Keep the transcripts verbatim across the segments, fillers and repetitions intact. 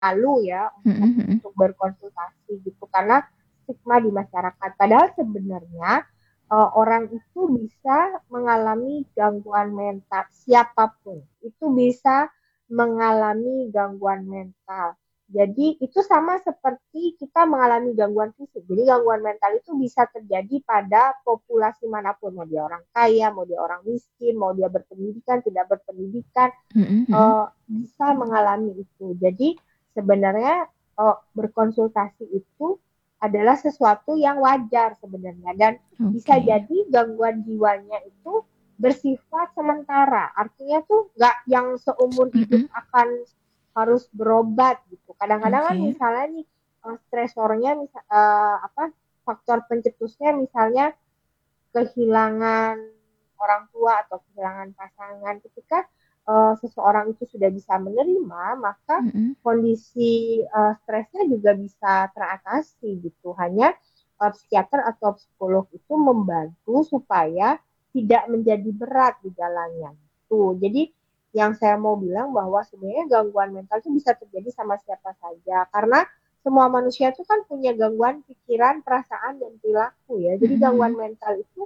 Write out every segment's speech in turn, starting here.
malu ya Mhm untuk mhm. untuk berkonsultasi gitu karena stigma di masyarakat. Padahal sebenarnya uh, orang itu bisa mengalami gangguan mental, siapapun itu bisa mengalami gangguan mental. Jadi itu sama seperti kita mengalami gangguan fisik. Jadi gangguan mental itu bisa terjadi pada populasi manapun, mau dia orang kaya, mau dia orang miskin, mau dia berpendidikan, tidak berpendidikan, Mhm mhm. uh, bisa mengalami itu. Jadi sebenarnya uh, berkonsultasi itu adalah sesuatu yang wajar sebenarnya dan bisa Oke. jadi gangguan jiwanya itu bersifat sementara. Artinya tuh nggak yang seumur hidup Mhm. akan harus berobat gitu. Kadang-kadang kan Oke. misalnya nih uh, stresornya misal, uh, apa faktor pencetusnya misalnya kehilangan orang tua atau kehilangan pasangan. Ketika uh, seseorang itu sudah bisa menerima, maka Mhm. kondisi uh, stresnya juga bisa teratasi gitu. Hanya uh, psikiater atau psikolog itu membantu supaya tidak menjadi berat di jalannya. Tuh, jadi yang saya mau bilang bahwa sebenarnya gangguan mental itu bisa terjadi sama siapa saja karena semua manusia itu kan punya gangguan pikiran, perasaan, dan perilaku ya. Jadi Mhm gangguan mhm. mental itu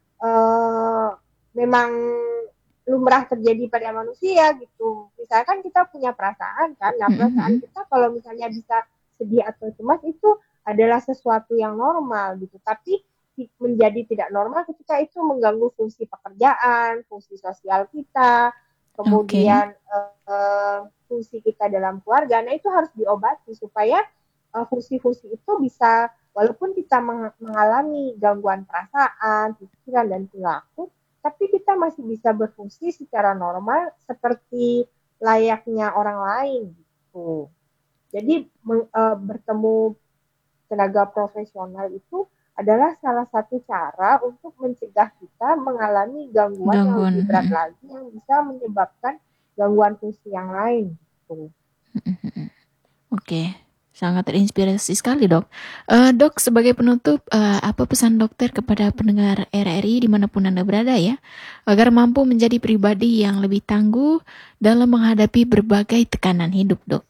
eh, memang lumrah terjadi pada manusia gitu. Misalkan kita punya perasaan kan, nah Mhm perasaan mhm. kita kalau misalnya bisa sedih atau cemas itu adalah sesuatu yang normal gitu. Tapi menjadi tidak normal ketika itu mengganggu fungsi pekerjaan, fungsi sosial kita, Oke. kemudian eh, fungsi kita dalam keluarga. Nah itu harus diobati supaya eh, fungsi-fungsi itu bisa walaupun kita mengalami gangguan perasaan, pikiran, dan perilaku, tapi kita masih bisa berfungsi secara normal seperti layaknya orang lain gitu. Jadi uh, bertemu tenaga profesional itu adalah salah satu cara untuk mencegah kita mengalami gangguan yang Gangguan. lebih berat Mhm. lagi yang bisa menyebabkan gangguan fungsi yang lain gitu. Mhm mhm. Oke, sangat terinspirasi sekali dok. Eh, dok, sebagai penutup, eh, apa pesan dokter kepada pendengar R R I dimanapun Anda berada ya, agar mampu menjadi pribadi yang lebih tangguh dalam menghadapi berbagai tekanan hidup dok?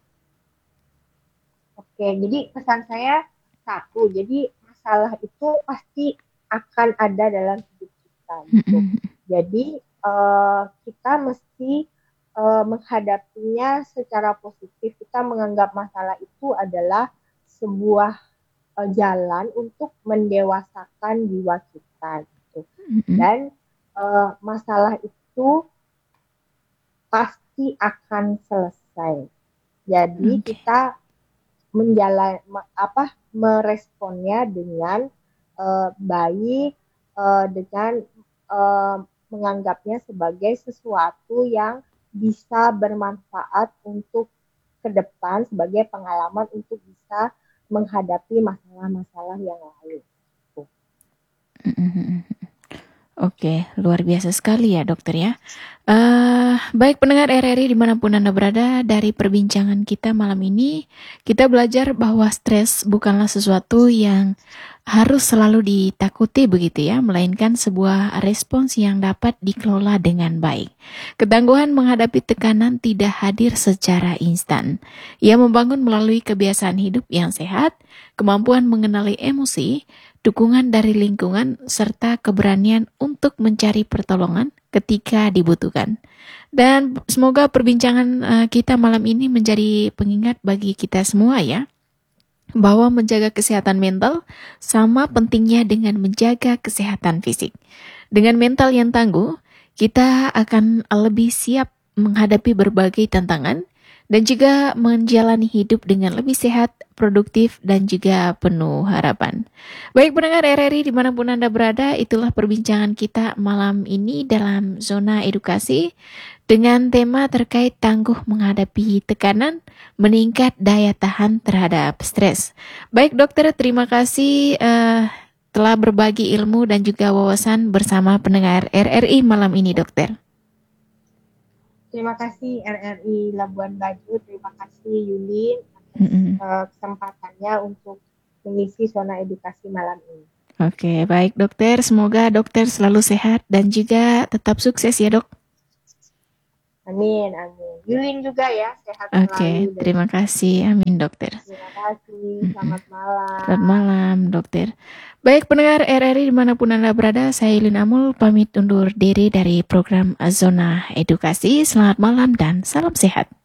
Oke, jadi pesan saya satu, jadi masalah itu pasti akan ada dalam hidup kita gitu. Mhm. Jadi uh, kita mesti uh, menghadapinya secara positif. Kita menganggap masalah itu adalah sebuah uh, jalan untuk mendewasakan jiwa kita gitu. Mhm. Dan uh, masalah itu pasti akan selesai. Jadi Oke. kita menjalan apa meresponnya dengan uh, baik uh, dengan uh, menganggapnya sebagai sesuatu yang bisa bermanfaat untuk ke depan sebagai pengalaman untuk bisa menghadapi masalah-masalah yang lain. Mhm. Oke, luar biasa sekali ya dokter ya. Eh, baik pendengar R R I dimanapun Anda berada, dari perbincangan kita malam ini, kita belajar bahwa stres bukanlah sesuatu yang harus selalu ditakuti begitu ya, melainkan sebuah respons yang dapat dikelola dengan baik. Ketangguhan menghadapi tekanan tidak hadir secara instan. Ia membangun melalui kebiasaan hidup yang sehat, kemampuan mengenali emosi, dukungan dari lingkungan, serta keberanian untuk mencari pertolongan ketika dibutuhkan. Dan semoga perbincangan uh, kita malam ini menjadi pengingat bagi kita semua ya, bahwa menjaga kesehatan mental sama pentingnya dengan menjaga kesehatan fisik. Dengan mental yang tangguh, kita akan lebih siap menghadapi berbagai tantangan dan juga menjalani hidup dengan lebih sehat, produktif, dan juga penuh harapan. Baik pendengar R R I dimanapun Anda berada, itulah perbincangan kita malam ini dalam zona edukasi dengan tema terkait tangguh menghadapi tekanan, meningkat daya tahan terhadap stres. Baik dokter, terima kasih eh, telah berbagi ilmu dan juga wawasan bersama pendengar R R I malam ini dokter. Terima kasih R R I Labuan Bajo, terima kasih Yuli atas Mm-mm. uh, kesempatannya untuk mengisi zona edukasi malam ini. Oke, baik dokter. Semoga dokter selalu sehat dan juga tetap sukses ya dok. Amin, amin. Yulin juga ya, sehat Oke, selalu. dan- terima kasih. Amin, dokter. Terima kasih, Mm-mm. selamat malam. Selamat malam, dokter. Baik pendengar R R I dimanapun Anda berada, saya Yulin Amul pamit undur diri dari program Zona Edukasi. Selamat malam dan salam sehat.